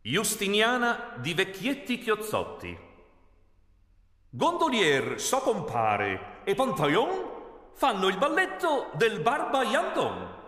Justiniana di Vecchietti Chiozzotti. Gondolier, so compare, e Pantaion fanno il balletto del Barba Yandon.